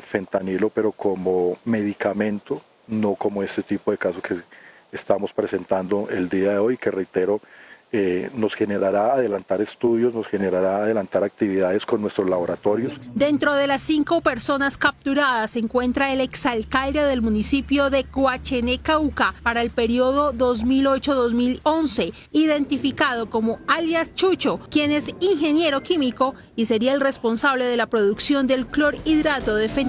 fentanilo, pero como medicamento, no como este tipo de casos que estamos presentando el día de hoy, que reitero, nos generará adelantar estudios, nos generará adelantar actividades con nuestros laboratorios. Dentro de las 5 personas capturadas se encuentra el exalcalde del municipio de Coachené, Cauca, para el periodo 2008-2011, identificado como alias Chucho, quien es ingeniero químico y sería el responsable de la producción del clorhidrato de fentanilo.